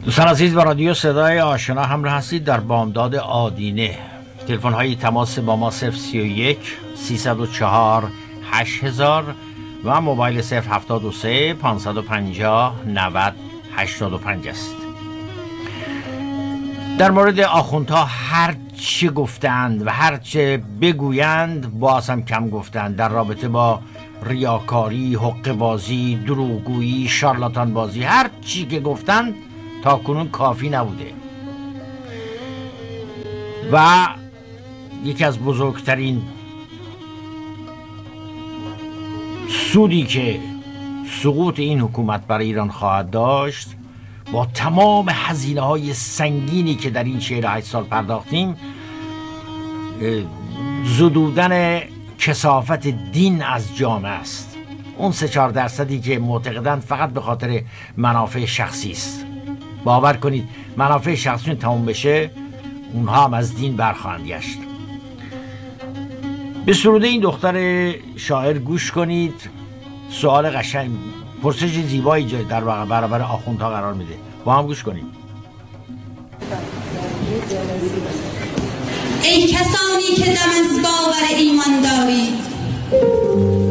دوستان عزیز، با رادیو صدای آشنا همراه هستید در بامداد آدینه. تلفن های تماس با ما 031 304 8000 و موبایل 073 550 90 85 است. در مورد آخوندها هر چه گفتند و هر چه بگویند باز هم کم گفتند. در رابطه با ریاکاری، حقه‌بازی، دروغگویی، شارلاتان بازی، هر چی که گفتند تا کنون کافی نبوده و یکی از بزرگترین سودی که سقوط این حکومت برای ایران خواهد داشت، با تمام هزینه‌های سنگینی که در این 48 سال پرداختیم، زدودن کثافت دین از جامعه است. اون 3-4% که معتقدند فقط به خاطر منافع شخصی است. باور کنید منافع شخصی تمام بشه، اونها هم از دین برخواهند گشت. به سرود این دختر شاعر گوش کنید. سوال قشنگ، پرسش زیبایی در برابر آخوندها قرار میده. با هم گوش کنید. ای کسانی که دم از باور ایمان دارید،